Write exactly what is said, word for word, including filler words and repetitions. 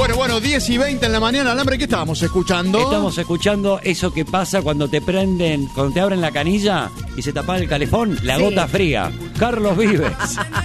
Bueno, bueno, diez y veinte en la mañana, Alambre, ¿qué estábamos escuchando? Estamos escuchando eso que pasa cuando te prenden, cuando te abren la canilla y se tapa el calefón, la Sí. gota fría. Carlos Vives.